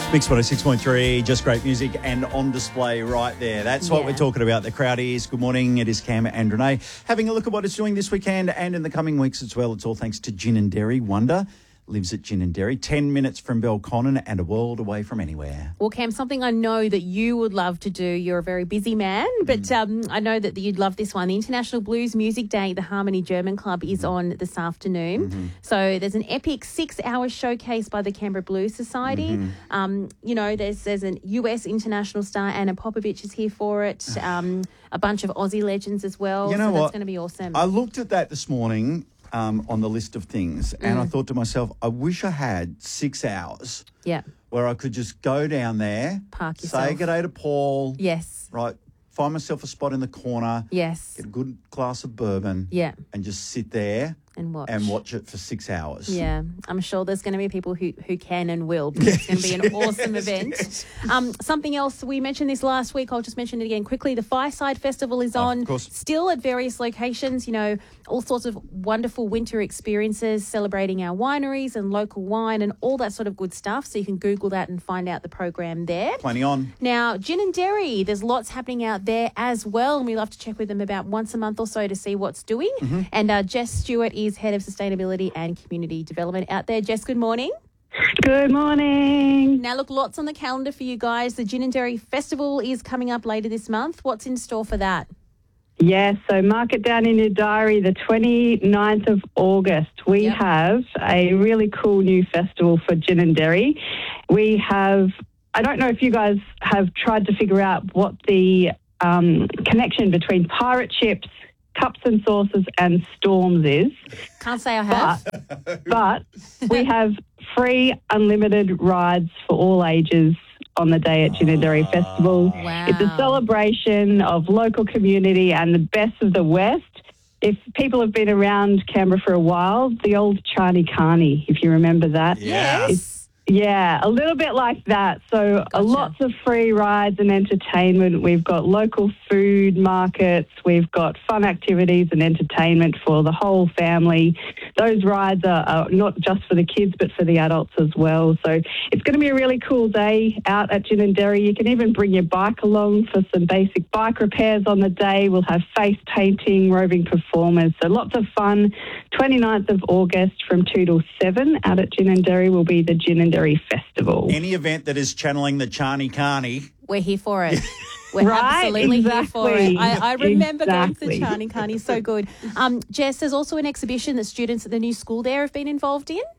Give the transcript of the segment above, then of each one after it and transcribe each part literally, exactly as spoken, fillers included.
Mix one oh six point three, just great music and on display right there. That's what Yeah. we're talking about. The crowd is. Good morning. It is Cam and Renee. Having a look at what it's doing this weekend and in the coming weeks as well. It's all thanks to Gin and Dairy. Wonder lives at Gin and Dairy, ten minutes from Belconnen and a world away from anywhere. Well, Cam, something I know that you would love to do. You're a very busy man, but Mm. um, I know that you'd love this one. The International Blues Music Day, the Harmony German Club, is Mm-hmm. on this afternoon. Mm-hmm. So there's an epic six-hour showcase by the Canberra Blues Society. Mm-hmm. Um, you know, there's there's an U S international star, Anna Popovich is here for it. Um, a bunch of Aussie legends as well. You know so what? that's going to be awesome. I looked at that this morning um, on the list of things and Mm. I thought to myself, I wish I had six hours yeah. where I could just go down there, Park say yourself. good day to Paul, Yes. right, find myself a spot in the corner, Yes. get a good glass of bourbon Yeah. and just sit there And watch. and watch it for six hours. Yeah, I'm sure there's going to be people who, who can and will. Because it's going to be an awesome yes, event. yes. Um, something else, we mentioned this last week. I'll just mention it again quickly. The Fireside Festival is Oh, on of course. still at various locations. You know, all sorts of wonderful winter experiences, celebrating our wineries and local wine and all that sort of good stuff. So you can Google that and find out the program there. Plenty on. Now, Gin and Dairy, there's lots happening out there as well, and we love to check with them about once a month or so to see what's doing. Mm-hmm. And uh, Jess Stewart is Head of Sustainability and Community Development out there. Jess, good morning. Good morning. Now, look, lots on the calendar for you guys. The Gin and Dairy Festival is coming up later this month. What's in store for that? Yes, so mark it down in your diary, the twenty-ninth of August. We Yep. have a really cool new festival for Gin and Dairy. We have, I don't know if you guys have tried to figure out what the um, connection between pirate ships, cups and saucers and storms is, Can't say I have. but, but we have free unlimited rides for all ages on the day at Gin and Dairy Festival. Wow. It's a celebration of local community and the best of the West. If people have been around Canberra for a while, the old Chani Carney, if you remember that. Yeah. Yes. Yeah, a little bit like that. So Gotcha. uh, lots of free rides and entertainment. We've got local food markets. We've got fun activities and entertainment for the whole family. Those rides are, are not just for the kids, but for the adults as well. So it's going to be a really cool day out at Gin and Dairy. You can even bring your bike along for some basic bike repairs on the day. We'll have face painting, roving performers. So lots of fun. twenty-ninth of August from two till seven out at Gin and Dairy will be the Gin and Dairy Festival. Any event that is channeling the Chani Carney. We're here for it. We're Right, absolutely here for it. exactly, I, I remember exactly. going to the Chani Carney, so good. Um, Jess, there's also an exhibition that students at the new school there have been involved in.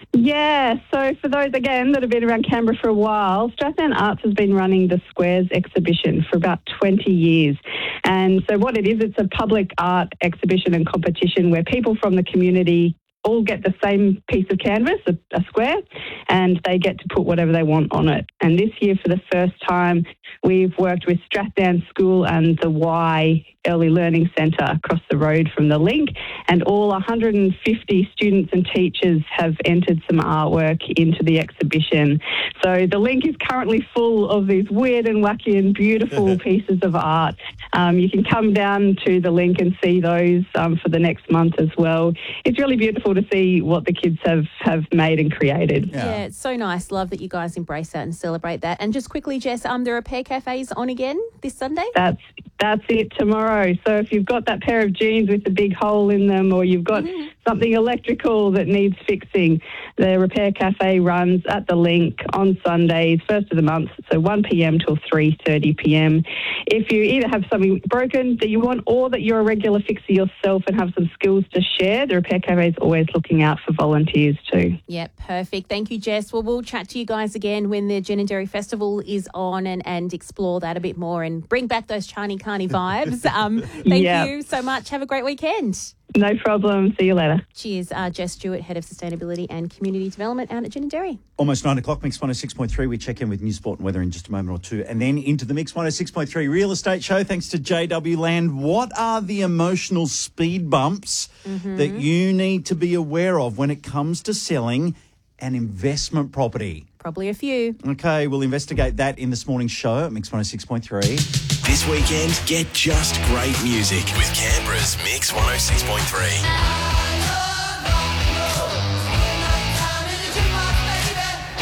Yeah, so for those, again, that have been around Canberra for a while, Strathland Arts has been running the Squares exhibition for about twenty years. And so what it is, it's a public art exhibition and competition where people from the community all get the same piece of canvas, a, a square, and they get to put whatever they want on it. And this year, for the first time, we've worked with Strathdown School and the Y Early Learning Centre across the road from the Link, and all one hundred fifty students and teachers have entered some artwork into the exhibition. So the Link is currently full of these weird and wacky and beautiful pieces of art. Um, you can come down to the Link and see those um, for the next month as well. It's really beautiful to see what the kids have, have made and created. Yeah. Yeah, it's so nice. Love that you guys embrace that and celebrate that. And just quickly, Jess, um, there are repair cafes on again this Sunday. That's that's it tomorrow. So if you've got that pair of jeans with the big hole in them, or you've got Mm. something electrical that needs fixing, the Repair Cafe runs at the Link on Sundays, first of the month, so one p.m. till three thirty p.m. If you either have something broken that you want or that you're a regular fixer yourself and have some skills to share, the Repair Cafe is always looking out for volunteers too. Yeah, perfect. Thank you, Jess. Well, we'll chat to you guys again when the Gin and Dairy Festival is on and, and explore that a bit more and bring back those Chani Carney vibes. Um, thank Yeah. you so much. Have a great weekend. No problem. See you later. Cheers. Uh, Jess Stewart, Head of Sustainability and Community Development out at Gin and Dairy. Almost nine o'clock, Mix one oh six point three. We check in with News, Sport and Weather in just a moment or two. And then into the Mix one oh six point three Real Estate Show, thanks to J W Land. What are the emotional speed bumps Mm-hmm. that you need to be aware of when it comes to selling an investment property? Probably a few. Okay, we'll investigate that in this morning's show at Mix one oh six point three. This weekend, get just great music with Canberra's Mix one oh six point three. Whether you're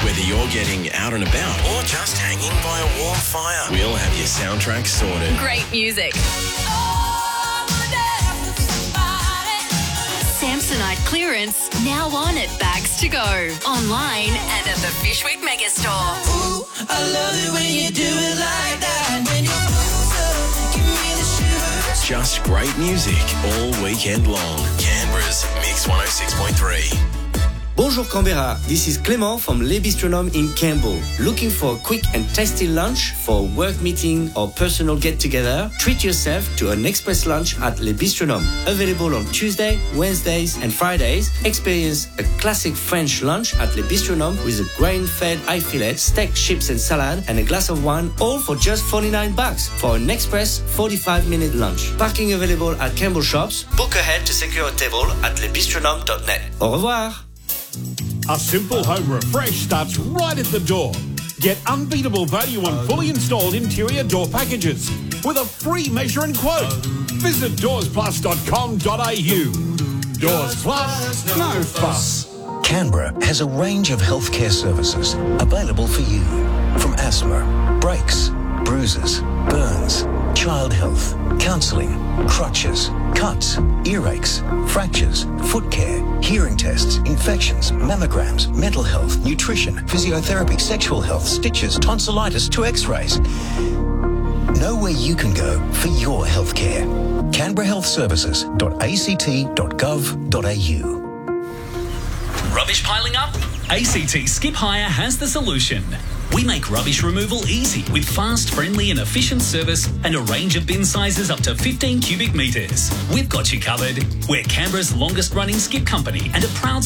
you're getting out and about or just hanging by a warm fire, we'll have your soundtrack sorted. Great music. Samsonite clearance now on at Bags to Go, online and at the Fishwick Megastore. Ooh, I love it when you do it like that. When you give me the shivers. Just great music all weekend long. Canberra's Mix one oh six point three. Bonjour Canberra, this is Clément from Le Bistronome in Campbell. Looking for a quick and tasty lunch for a work meeting or personal get-together? Treat yourself to an express lunch at Le Bistronome. Available on Tuesday, Wednesdays and Fridays. Experience a classic French lunch at Le Bistronome with a grain-fed eye fillet, steak, chips and salad and a glass of wine, all for just forty-nine bucks for an express forty-five minute lunch. Parking available at Campbell shops. Book ahead to secure a table at le bistronome dot net. Au revoir. A simple home refresh starts right at the door. Get unbeatable value on fully installed interior door packages with a free measure and quote. Visit doors plus dot com dot a u. Doors Plus, no fuss. Canberra has a range of healthcare services available for you. From asthma, brakes, bruises, burns, child health, counselling, crutches, cuts, earaches, fractures, foot care, hearing tests, infections, mammograms, mental health, nutrition, physiotherapy, sexual health, stitches, tonsillitis to x-rays. Know where you can go for your healthcare. canberra health services dot a c t dot gov dot a u. Rubbish piling up? A C T Skip Hire has the solution. We make rubbish removal easy with fast, friendly and efficient service and a range of bin sizes up to fifteen cubic metres. We've got you covered. We're Canberra's longest running skip company and a proud